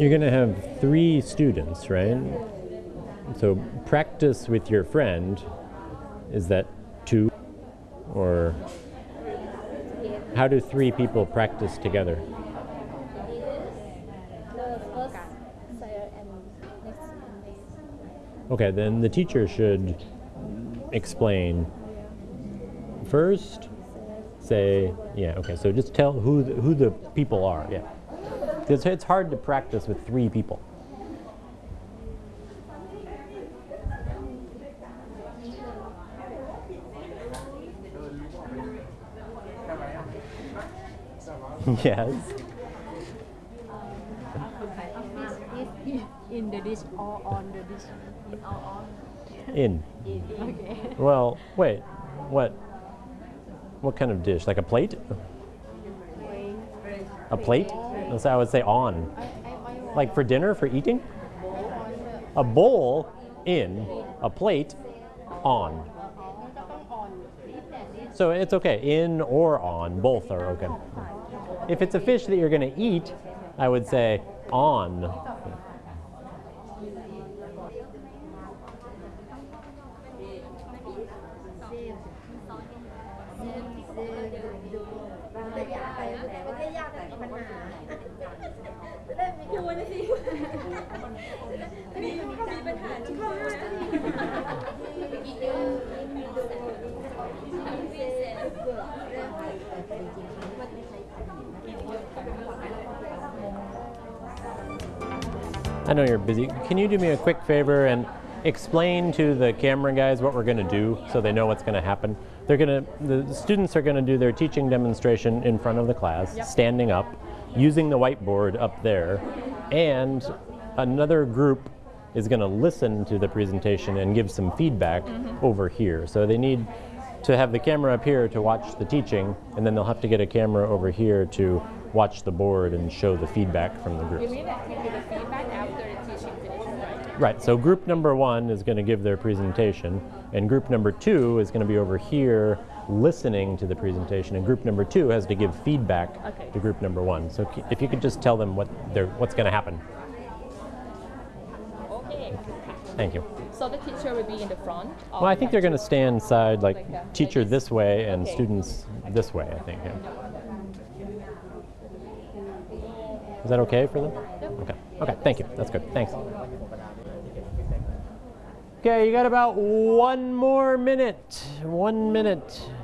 you're going to have 3 students, right? So practice with your friend, is that 2? Or how do 3 people practice together? Okay, then the teacher should explain first, say, yeah, okay, so just tell who the people are, yeah. Because it's hard to practice with 3 people. Yes. In the dish or on the dish? In or on? In. Okay. Well, wait, what kind of dish? Like a plate? A plate? So I would say on. Like for dinner, for eating? A bowl, in. A plate, on. So it's okay, in or on, both are okay. If it's a fish that you're going to eat, I would say on. I know you're busy. Can you do me a quick favor and explain to the camera guys what we're going to do so they know what's going to happen? The students are going to do their teaching demonstration in front of the class, standing up, using the whiteboard up there, and another group is going to listen to the presentation and give some feedback over here. So they need to have the camera up here to watch the teaching, and then they'll have to get a camera over here to watch the board and show the feedback from the groups. You mean that we do the feedback after the teaching finishes, right? Right, so group number 1 is going to give their presentation, and group number 2 is going to be over here listening to the presentation, and group number 2 has to give feedback to group number 1. So if you could just tell them what's going to happen. Okay. Thank you. So the teacher will be in the front? Well, I think they're going to stand side, like teacher like this way and students this way, I think. Yeah. Is that okay for them? Okay. Okay, thank you. That's good. Thanks. Okay, you got about 1 more minute. 1 minute.